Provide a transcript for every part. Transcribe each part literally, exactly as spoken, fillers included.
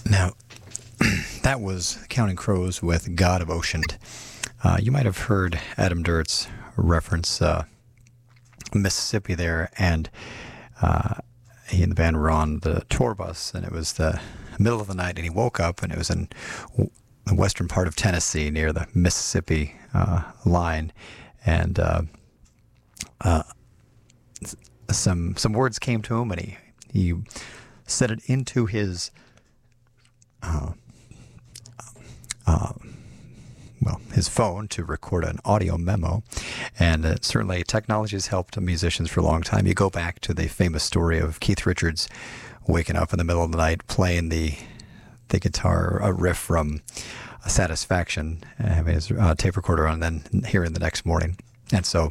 Now, that was Counting Crows with God of Ocean. Uh, you might have heard Adam Duritz reference uh, Mississippi there, and uh, he and the band were on the tour bus, and it was the middle of the night, and he woke up, and it was in w- the western part of Tennessee near the Mississippi uh, line, and uh, uh, some some words came to him, and he, he said it into his uh, uh, well, his phone to record an audio memo. And uh, certainly technology has helped musicians for a long time. You go back to the famous story of Keith Richards waking up in the middle of the night playing the the guitar a riff from Satisfaction, having his uh, tape recorder on, and then hearing the next morning. And so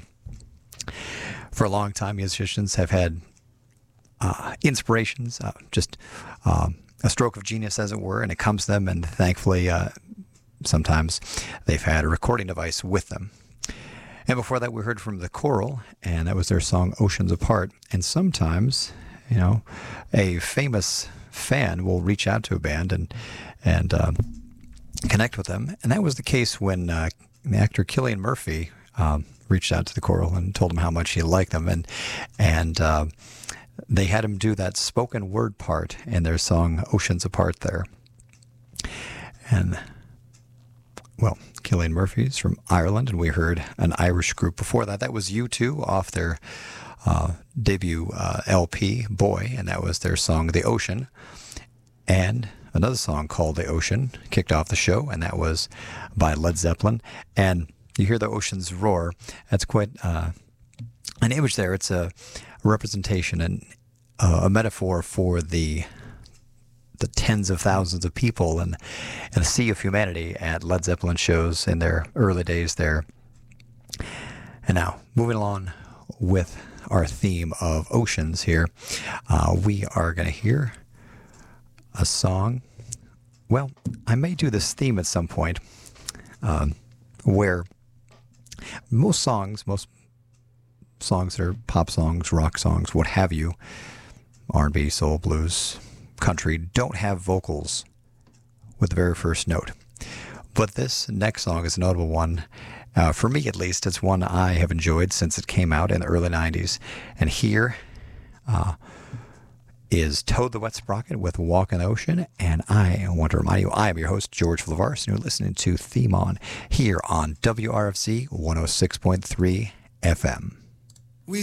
for a long time, musicians have had uh, inspirations, uh, just um, a stroke of genius, as it were, and it comes to them, and thankfully uh, sometimes they've had a recording device with them. And before that, we heard from The Coral, and that was their song Oceans Apart. And sometimes, you know, a famous fan will reach out to a band and and uh, connect with them. And that was the case when uh, the actor Cillian Murphy um, reached out to The Coral and told him how much he liked them. And, and uh, they had him do that spoken word part in their song Oceans Apart there. And well, Cillian Murphy's from Ireland, and we heard an Irish group before that. That was U two off their uh, debut uh, L P, Boy, and that was their song The Ocean. And another song called The Ocean kicked off the show, and that was by Led Zeppelin. And you hear the ocean's roar. That's quite uh, an image there. It's a representation and uh, a metaphor for the the tens of thousands of people and, and a sea of humanity at Led Zeppelin shows in their early days there. And now, moving along with our theme of oceans here, uh, we are going to hear a song. Well, I may do this theme at some point um, where most songs, most songs that are pop songs, rock songs, what have you, R and B, soul, blues, country, don't have vocals with the very first note. But this next song is a notable one. Uh, for me, at least, it's one I have enjoyed since it came out in the early nineties. And here uh, is Toad the Wet Sprocket with Walk in the Ocean. And I want to remind you, I am your host, George Flavars, and you're listening to Theme On here on W R F Z one oh six point three F M.